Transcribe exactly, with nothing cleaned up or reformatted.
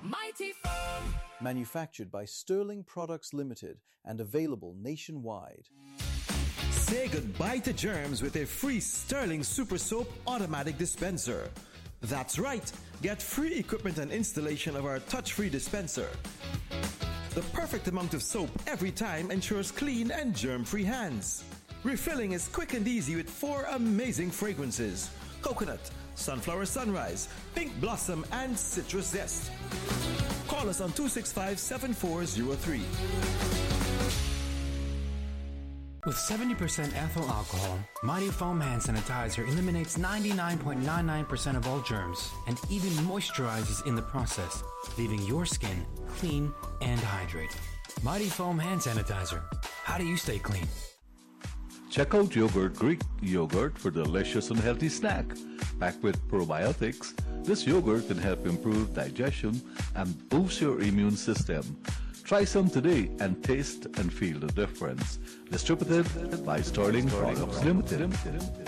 Mighty Foam. Manufactured by Sterling Products Limited and available nationwide. Say goodbye to germs with a free Sterling Super Soap automatic dispenser. That's right, get free equipment and installation of our touch-free dispenser. The perfect amount of soap every time ensures clean and germ-free hands. Refilling is quick and easy with four amazing fragrances: coconut, sunflower sunrise, pink blossom, and citrus zest. Call us on two six five, seven four zero three. With seventy percent ethyl alcohol, Mighty Foam Hand Sanitizer eliminates ninety-nine point nine nine percent of all germs and even moisturizes in the process, leaving your skin clean and hydrated. Mighty Foam Hand Sanitizer. How do you stay clean? Check out Yogurt Greek yogurt for delicious and healthy snack. Packed with probiotics, this yogurt can help improve digestion and boost your immune system. Try some today and taste and feel the difference. Distributed by Sterling Products Limited.